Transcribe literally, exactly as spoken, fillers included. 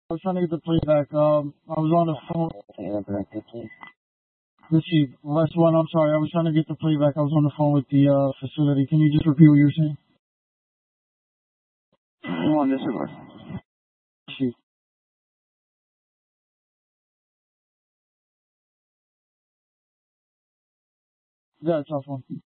I was trying to get the playback. Um, I was on the phone. Let's see. Last one. I'm sorry. I was trying to get the playback. I was on the phone with the uh, facility. Can you just repeat what you were saying? One disregard. See. Yeah, it's off one.